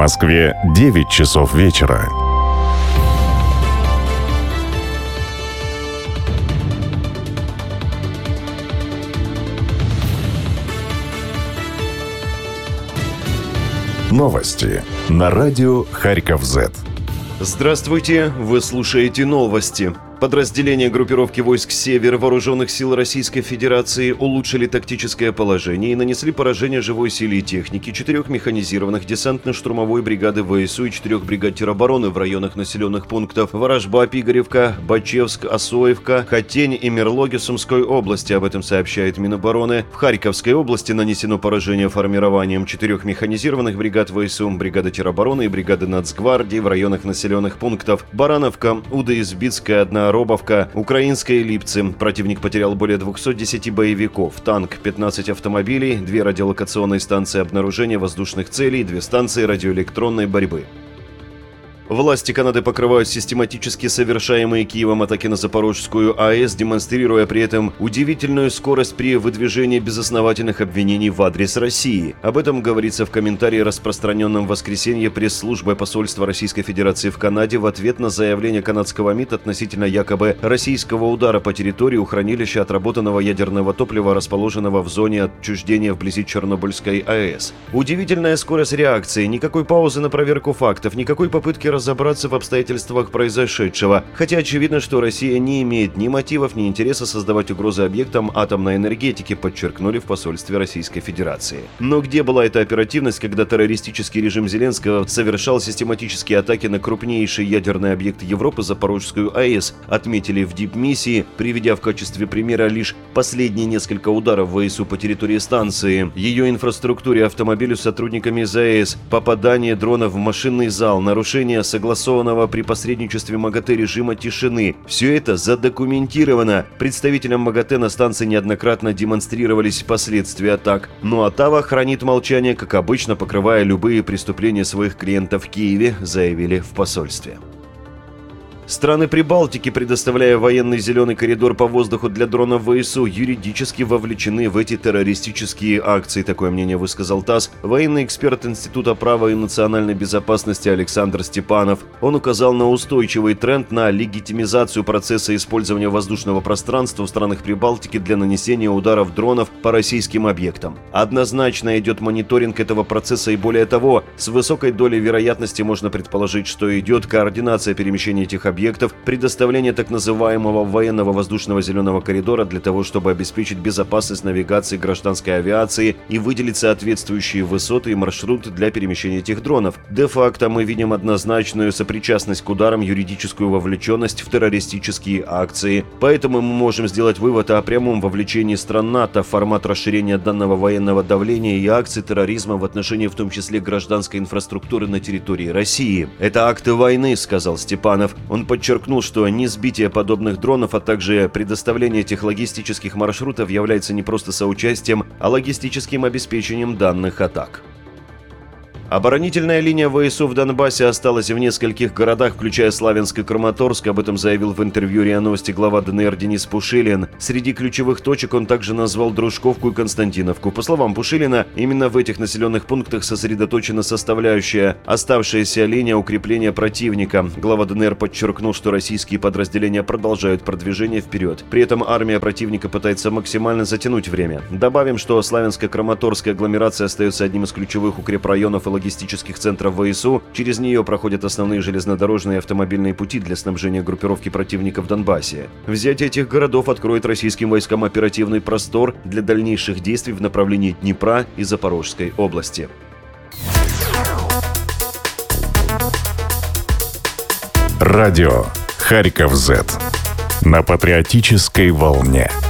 Москве 9 часов вечера. Новости на радио Харьков-Z. Здравствуйте, вы слушаете новости. Подразделения группировки войск «Север» Вооруженных сил Российской Федерации улучшили тактическое положение и нанесли поражение живой силе и технике 4 механизированных десантно-штурмовой бригады ВСУ и 4 бригад теробороны в районах населенных пунктов Ворожба, Пигаревка, Бачевск, Осоевка, Хотень и Мерлоги Сумской области. Об этом сообщает Минобороны. В Харьковской области нанесено поражение формированием 4 механизированных бригад ВСУ, бригады теробороны и бригады Нацгвардии в районах населенных пунктов Барановка, Удоизбицкая, Одноробовка, Украинская и Липцы. Противник потерял более 210 боевиков, танк, 15 автомобилей, 2 радиолокационные станции обнаружения воздушных целей, 2 станции радиоэлектронной борьбы. Власти Канады покрывают систематически совершаемые Киевом атаки на Запорожскую АЭС, демонстрируя при этом удивительную скорость при выдвижении безосновательных обвинений в адрес России. Об этом говорится в комментарии, распространенном в воскресенье пресс-службой посольства Российской Федерации в Канаде в ответ на заявление канадского МИД относительно якобы российского удара по территории у хранилища отработанного ядерного топлива, расположенного в зоне отчуждения вблизи Чернобыльской АЭС. Удивительная скорость реакции, никакой паузы на проверку фактов, никакой попытки разобраться в обстоятельствах произошедшего, хотя очевидно, что Россия не имеет ни мотивов, ни интереса создавать угрозы объектам атомной энергетики, подчеркнули в посольстве Российской Федерации. Но где была эта оперативность, когда террористический режим Зеленского совершал систематические атаки на крупнейший ядерный объект Европы, Запорожскую АЭС, отметили в дипмиссии, приведя в качестве примера лишь последние несколько ударов ВСУ по территории станции, ее инфраструктуре, автомобилю с сотрудниками АЭС, попадание дронов в машинный зал, нарушение согласованного при посредничестве МАГАТЭ режима тишины. Все это задокументировано. Представителям МАГАТЭ на станции неоднократно демонстрировались последствия атак. Но Оттава хранит молчание, как обычно, покрывая любые преступления своих клиентов в Киеве, заявили в посольстве. Страны Прибалтики, предоставляя военный зеленый коридор по воздуху для дронов ВСУ, юридически вовлечены в эти террористические акции. Такое мнение высказал ТАСС военный эксперт Института права и национальной безопасности Александр Степанов. Он указал на устойчивый тренд на легитимизацию процесса использования воздушного пространства в странах Прибалтики для нанесения ударов дронов по российским объектам. Однозначно идет мониторинг этого процесса, и более того, с высокой долей вероятности можно предположить, что идет координация перемещения этих объектов, предоставление так называемого военного воздушного зеленого коридора для того, чтобы обеспечить безопасность навигации гражданской авиации и выделить соответствующие высоты и маршруты для перемещения этих дронов. Де-факто мы видим однозначную сопричастность к ударам, юридическую вовлеченность в террористические акции. Поэтому мы можем сделать вывод о прямом вовлечении стран НАТО в формат расширения данного военного давления и акций терроризма в отношении в том числе гражданской инфраструктуры на территории России. Это акты войны, сказал Степанов. Он подчеркнул, что несбитие подобных дронов, а также предоставление этих логистических маршрутов является не просто соучастием, а логистическим обеспечением данных атак. Оборонительная линия ВСУ в Донбассе осталась в нескольких городах, включая Славянск и Краматорск. Об этом заявил в интервью РИА Новости глава ДНР Денис Пушилин. Среди ключевых точек он также назвал Дружковку и Константиновку. По словам Пушилина, именно в этих населенных пунктах сосредоточена составляющая оставшаяся линия укрепления противника. Глава ДНР подчеркнул, что российские подразделения продолжают продвижение вперед. При этом армия противника пытается максимально затянуть время. Добавим, что Славянско-Краматорская агломерация остается одним из ключевых укрепрайонов и логистических центров ВСУ. Через нее проходят основные железнодорожные и автомобильные пути для снабжения группировки противника в Донбассе. Взятие этих городов откроет российским войскам оперативный простор для дальнейших действий в направлении Днепра и Запорожской области. Радио Харьков-Z. На патриотической волне.